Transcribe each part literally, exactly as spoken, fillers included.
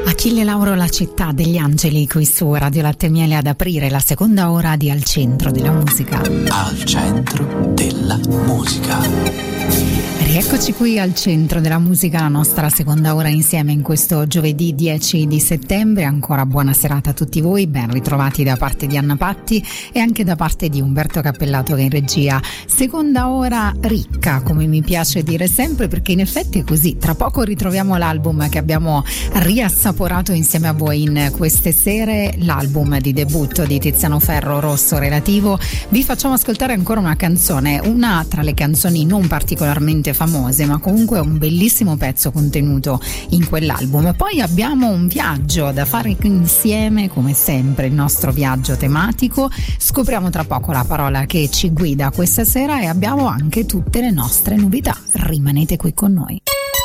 Achille Lauro, La città degli angeli, qui su Radio Latte Miele ad aprire la seconda ora di Al centro della musica. Al centro della musica. Rieccoci qui al centro della musica, la nostra seconda ora insieme in questo giovedì dieci di settembre. Ancora buona serata a tutti voi, ben ritrovati da parte di Anna Patti e anche da parte di Umberto Cappellato che è in regia. Seconda ora ricca, come mi piace dire sempre, perché in effetti è così. Tra poco ritroviamo l'album che abbiamo riassaporato insieme a voi in queste sere, l'album di debutto di Tiziano Ferro, Rosso Relativo. Vi facciamo ascoltare ancora una canzone, una tra le canzoni non particolarmente famose, ma comunque un bellissimo pezzo contenuto in quell'album. Poi abbiamo un viaggio da fare insieme, come sempre il nostro viaggio tematico. Scopriamo tra poco la parola che ci guida questa sera e abbiamo anche tutte le nostre novità. Rimanete qui con noi.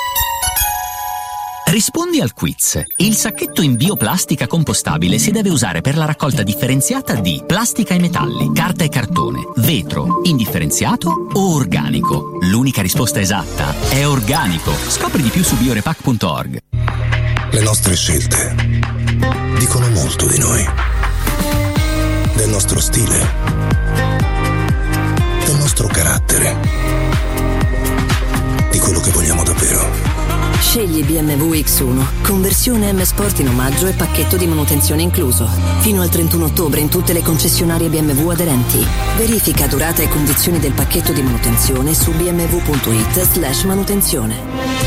Rispondi al quiz. Il sacchetto in bioplastica compostabile si deve usare per la raccolta differenziata di plastica e metalli, carta e cartone, vetro, indifferenziato o organico. L'unica risposta esatta è organico. Scopri di più su biorepac punto org. Le nostre scelte dicono molto di noi, del nostro stile, del nostro carattere, di quello che vogliamo davvero. Scegli B M W X uno, conversione M Sport in omaggio e pacchetto di manutenzione incluso. Fino al trentuno ottobre in tutte le concessionarie B M W aderenti. Verifica durata e condizioni del pacchetto di manutenzione su bmw punto it slash manutenzione.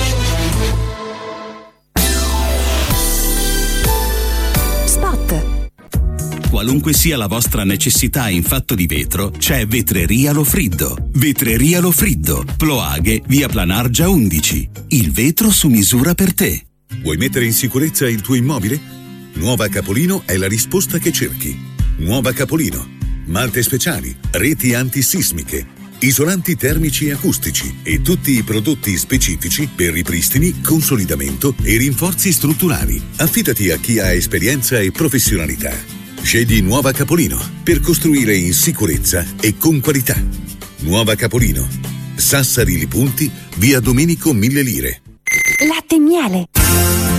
Qualunque sia la vostra necessità in fatto di vetro, c'è Vetreria Lofriddo. Vetreria Lofriddo, Ploaghe, via Planargia undici. Il vetro su misura per te. Vuoi mettere in sicurezza il tuo immobile? Nuova Capolino è la risposta che cerchi. Nuova Capolino. Malte speciali, reti antisismiche, isolanti termici e acustici e tutti i prodotti specifici per ripristini, consolidamento e rinforzi strutturali. Affidati a chi ha esperienza e professionalità. Scegli Nuova Capolino per costruire in sicurezza e con qualità. Nuova Capolino. Sassari Li Punti, via Domenico Mille Lire. Latte Miele.